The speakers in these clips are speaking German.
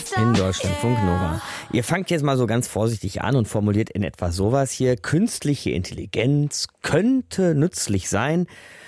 In Deutschlandfunk Nova. Ihr fangt jetzt mal so ganz vorsichtig an und formuliert in etwa sowas hier. Künstliche Intelligenz könnte nützlich sein,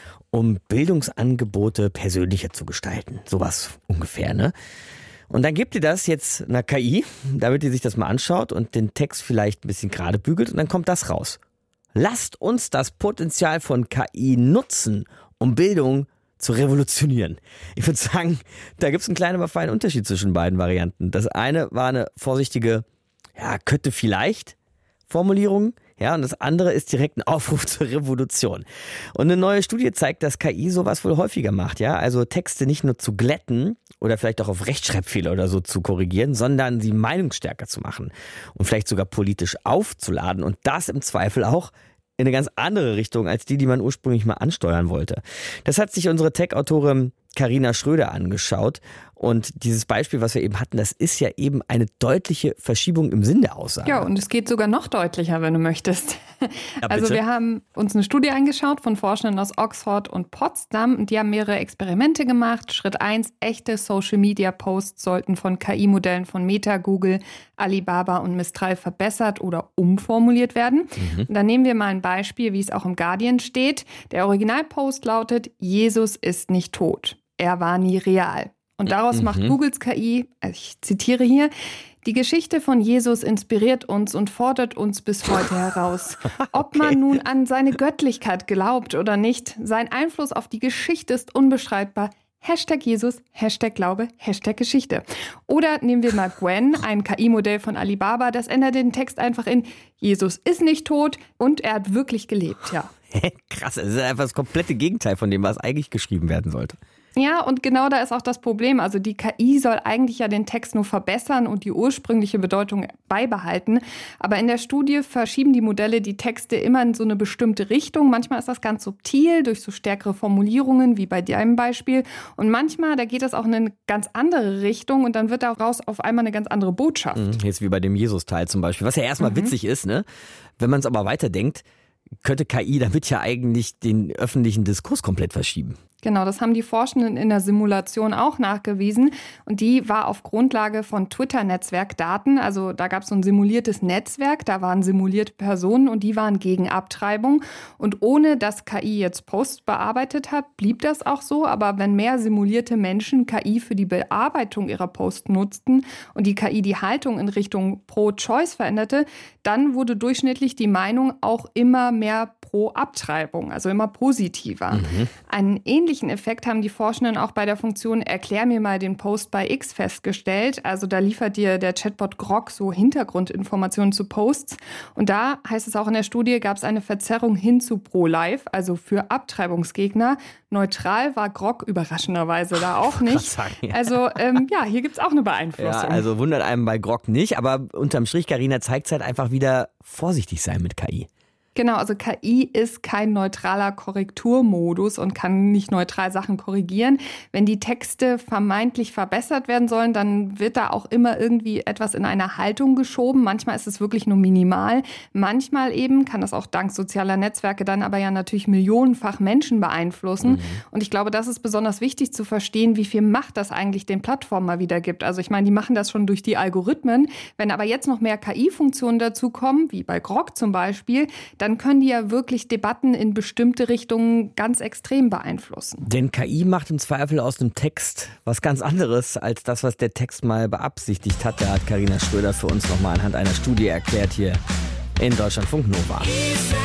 um Bildungsangebote persönlicher zu gestalten. Sowas ungefähr, ne? Und dann gebt ihr das jetzt einer KI, damit die sich das mal anschaut und den Text vielleicht ein bisschen gerade bügelt und dann kommt das raus. Lasst uns das Potenzial von KI nutzen, um Bildung zu revolutionieren. Ich würde sagen, da gibt es einen kleinen, aber feinen Unterschied zwischen beiden Varianten. Das eine war eine vorsichtige, könnte vielleicht Formulierung, und das andere ist direkt ein Aufruf zur Revolution. Und eine neue Studie zeigt, dass KI sowas wohl häufiger macht, also Texte nicht nur zu glätten oder vielleicht auch auf Rechtschreibfehler oder so zu korrigieren, sondern sie meinungsstärker zu machen und vielleicht sogar politisch aufzuladen und das im Zweifel auch in eine ganz andere Richtung als die man ursprünglich mal ansteuern wollte. Das hat sich unsere Tech-Autorin Carina Schröder angeschaut und dieses Beispiel, was wir eben hatten, das ist ja eben eine deutliche Verschiebung im Sinn der Aussage. Ja, und es geht sogar noch deutlicher, wenn du möchtest. Ja, also wir haben uns eine Studie angeschaut von Forschenden aus Oxford und Potsdam und die haben mehrere Experimente gemacht. Schritt 1, echte Social-Media-Posts sollten von KI-Modellen von Meta, Google, Alibaba und Mistral verbessert oder umformuliert werden. Und dann nehmen wir mal ein Beispiel, wie es auch im Guardian steht. Der Originalpost lautet: Jesus ist nicht tot. Er war nie real. Und daraus macht Googles KI, ich zitiere hier: Die Geschichte von Jesus inspiriert uns und fordert uns bis heute heraus. Ob man nun an seine Göttlichkeit glaubt oder nicht, sein Einfluss auf die Geschichte ist unbestreitbar. #Jesus, #Glaube, #Geschichte. Oder nehmen wir mal Gwen, ein KI-Modell von Alibaba, das ändert den Text einfach in: Jesus ist nicht tot und er hat wirklich gelebt, Krass, das ist einfach das komplette Gegenteil von dem, was eigentlich geschrieben werden sollte. Ja, und genau da ist auch das Problem. Also die KI soll eigentlich ja den Text nur verbessern und die ursprüngliche Bedeutung beibehalten. Aber in der Studie verschieben die Modelle die Texte immer in so eine bestimmte Richtung. Manchmal ist das ganz subtil durch so stärkere Formulierungen, wie bei deinem Beispiel. Und manchmal, da geht das auch in eine ganz andere Richtung und dann wird daraus auf einmal eine ganz andere Botschaft. Jetzt wie bei dem Jesus-Teil zum Beispiel. Was ja erstmal witzig ist, ne? Wenn man es aber weiterdenkt, könnte KI damit ja eigentlich den öffentlichen Diskurs komplett verschieben. Genau, das haben die Forschenden in der Simulation auch nachgewiesen. Und die war auf Grundlage von Twitter-Netzwerkdaten. Also da gab es so ein simuliertes Netzwerk, da waren simulierte Personen und die waren gegen Abtreibung. Und ohne dass KI jetzt Posts bearbeitet hat, blieb das auch so. Aber wenn mehr simulierte Menschen KI für die Bearbeitung ihrer Posts nutzten und die KI die Haltung in Richtung Pro-Choice veränderte, dann wurde durchschnittlich die Meinung auch immer mehr pro Abtreibung, also immer positiver. Einen ähnlichen Effekt haben die Forschenden auch bei der Funktion Erklär mir mal den Post bei X festgestellt. Also da liefert dir der Chatbot Grok so Hintergrundinformationen zu Posts. Und da heißt es auch in der Studie, gab es eine Verzerrung hin zu Pro-Life, also für Abtreibungsgegner. Neutral war Grok überraschenderweise da auch nicht. Also hier gibt es auch eine Beeinflussung. Ja, also wundert einem bei Grok nicht, aber unterm Strich, Carina, zeigt es halt einfach wieder vorsichtig sein mit KI. Genau, also KI ist kein neutraler Korrekturmodus und kann nicht neutral Sachen korrigieren. Wenn die Texte vermeintlich verbessert werden sollen, dann wird da auch immer irgendwie etwas in eine Haltung geschoben. Manchmal ist es wirklich nur minimal. Manchmal eben kann das auch dank sozialer Netzwerke dann aber ja natürlich millionenfach Menschen beeinflussen. Und ich glaube, das ist besonders wichtig zu verstehen, wie viel Macht das eigentlich den Plattformen mal wieder gibt. Also ich meine, die machen das schon durch die Algorithmen. Wenn aber jetzt noch mehr KI-Funktionen dazukommen, wie bei Grok zum Beispiel, dann können die ja wirklich Debatten in bestimmte Richtungen ganz extrem beeinflussen. Denn KI macht im Zweifel aus dem Text was ganz anderes als das, was der Text mal beabsichtigt hat. Da hat Carina Schröder für uns nochmal anhand einer Studie erklärt hier in Deutschlandfunk Nova.